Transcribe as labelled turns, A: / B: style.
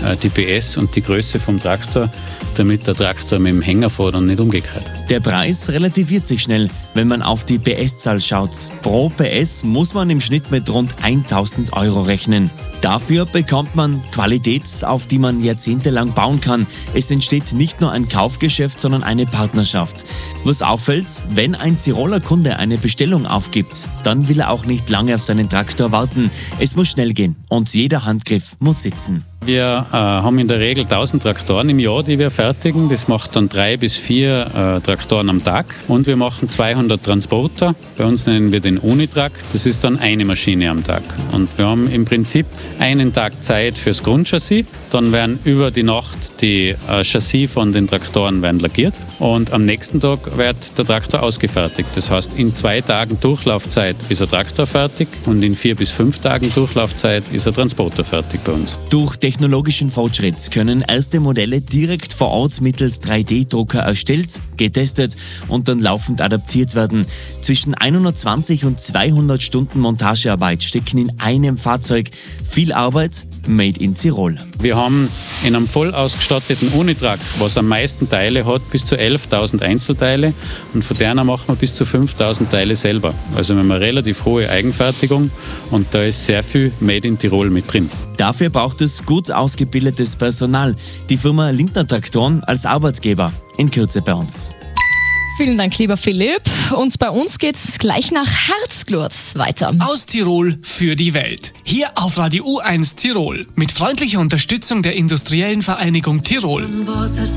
A: die PS und die Größe vom Traktor, damit der Traktor mit dem Hänger fährt und nicht umgekehrt.
B: Der Preis relativiert sich schnell, wenn man auf die PS-Zahl schaut. Pro PS muss man im Schnitt mit rund 1.000 € rechnen. Dafür bekommt man Qualität, auf die man jahrzehntelang bauen kann. Es entsteht nicht nur ein Kaufgeschäft, sondern eine Partnerschaft. Was auffällt, wenn ein Tiroler Kunde eine Bestellung aufgibt, dann will er auch nicht lange auf seinen Traktor warten. Es muss schnell gehen und jeder Handgriff muss sitzen.
A: Wir haben in der Regel 1000 Traktoren im Jahr, die wir fertigen. Das macht dann 3 bis 4 Traktoren am Tag. Und wir machen 200 Transporter. Bei uns nennen wir den Unitrack. Das ist dann eine Maschine am Tag. Und wir haben im Prinzip einen Tag Zeit fürs Grundchassis. Dann werden über die Nacht die Chassis von den Traktoren werden lackiert. Und am nächsten Tag wird der Traktor ausgefertigt. Das heißt, in 2 Tagen Durchlaufzeit ist der Traktor fertig und in 4 bis 5 Tagen Durchlaufzeit ist der Transporter fertig bei uns.
B: Durch technologischen Fortschritt können erste Modelle direkt vor Ort mittels 3D-Drucker erstellt, getestet und dann laufend adaptiert werden. Zwischen 120 und 200 Stunden Montagearbeit stecken in einem Fahrzeug. Viel Arbeit, made in Tirol.
A: Wir haben in einem voll ausgestatteten Unitrack, was am meisten Teile hat, bis zu 11.000 Einzelteile und von denen machen wir bis zu 5.000 Teile selber. Also wir haben eine relativ hohe Eigenfertigung und da ist sehr viel Made in Tirol mit drin.
B: Dafür braucht es gut ausgebildetes Personal. Die Firma Lindner Traktoren als Arbeitgeber. In Kürze bei uns.
C: Vielen Dank, lieber Philipp. Und bei uns geht's gleich nach Herzglurz weiter.
D: Aus Tirol für die Welt. Hier auf Radio U1 Tirol. Mit freundlicher Unterstützung der Industriellen Vereinigung Tirol.